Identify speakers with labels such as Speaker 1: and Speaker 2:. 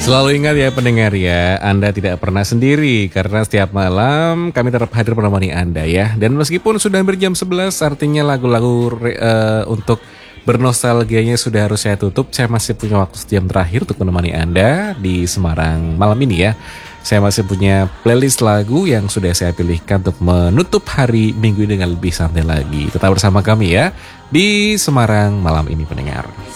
Speaker 1: Selalu ingat ya pendengar ya, Anda tidak pernah sendiri karena setiap malam kami tetap hadir menemani Anda ya. Dan meskipun sudah berjam 11 artinya lagu-lagu untuk bernostalgianya sudah harus saya tutup. Saya masih punya waktu sejam terakhir untuk menemani Anda di Semarang malam ini ya. Saya masih punya playlist lagu yang sudah saya pilihkan untuk menutup hari Minggu dengan lebih santai lagi. Tetap bersama kami ya di Semarang malam ini pendengar.